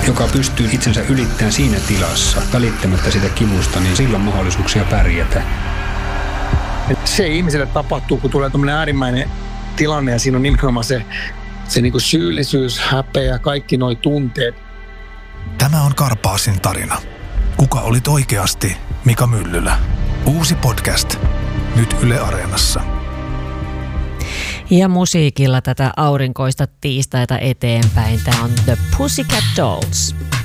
joka pystyy itsensä ylittämään siinä tilassa, välittämättä sitä kivusta, niin silloin on mahdollisuuksia pärjätä. Se ihmiselle tapahtuu, kun tulee tämmöinen äärimmäinen tilanne ja siinä on nimenomaan se niin kuin syyllisyys, häpeä, kaikki nuo tunteet. Tämä on Karpaasin tarina. Kuka olit oikeasti Mika Myllylä? Uusi podcast. Nyt Yle Areenassa. Ja musiikilla tätä aurinkoista tiistaita eteenpäin. Tämä on The Pussycat Dolls.